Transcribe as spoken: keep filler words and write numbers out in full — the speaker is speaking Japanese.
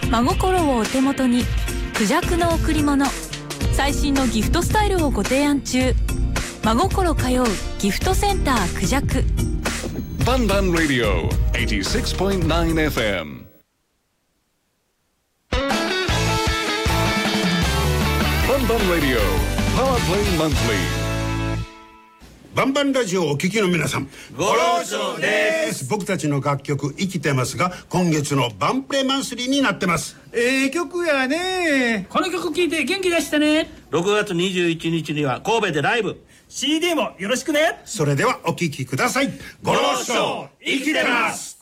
真心をお手元に、クジャクの贈り物、最新のギフトスタイルをご提案中。真心通うギフトセンタークジャク。 バンバンラディオ はちじゅうろくてんきゅうエフエム。バンバンラディオパワープレイマンスリー。 バンバンラジオをお聞きの皆さん、 ご労長です。 僕たちの楽曲生きてますが、今月のバンプレマンスリーになってます。 ええ曲やね。この曲聴いて元気出したね。 ろくがつにじゅういちにちには神戸でライブ。 シーディー もよろしくね。 それではお聴きください。ご労長生きてます。